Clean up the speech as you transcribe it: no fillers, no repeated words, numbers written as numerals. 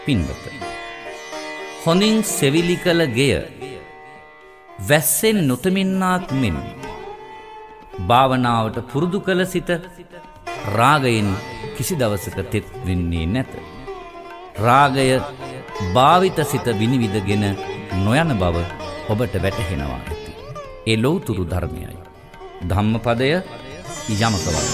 පින්වත, හොඳින් සෙවිලි කළ ගෙය වැස්සෙන් නොතෙමින්නාක් මෙන් භාවනාවට පුරුදු කළ සිත රාගයෙන් කිසි දවසක තෙත් වෙන්නේ නැත. රාගය භාවිත සිත විනිවිදගෙන නොයන බව ඔබට වැටහෙනවා ඇති. ඒ ලෞතුරු ධර්මයයි. ධම්මපදය යමක වගේ.